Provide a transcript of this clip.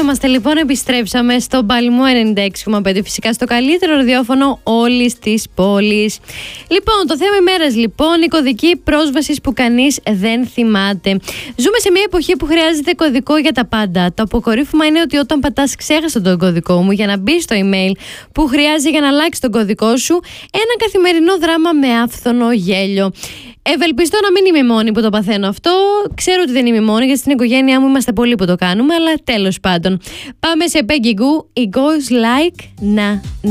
είμαστε λοιπόν, επιστρέψαμε στο Παλμό 96,5, φυσικά στο καλύτερο ραδιόφωνο όλης της πόλης. Λοιπόν, το θέμα ημέρας λοιπόν, η κωδική πρόσβασης που κανείς δεν θυμάται. Ζούμε σε μια εποχή που χρειάζεται κωδικό για τα πάντα. Το αποκορύφωμα είναι ότι όταν πατάς ξέχασα τον κωδικό μου για να μπει στο email που χρειάζεται για να αλλάξει τον κωδικό σου, ένα καθημερινό δράμα με άφθονο γέλιο. Ευελπιστώ να μην είμαι μόνη που το παθαίνω αυτό. Ξέρω ότι δεν είμαι μόνη, γιατί στην οικογένειά μου είμαστε πολλοί που το κάνουμε, αλλά τέλος πάντων. Πάμε σε Peggy Gou, It Goes Like Na.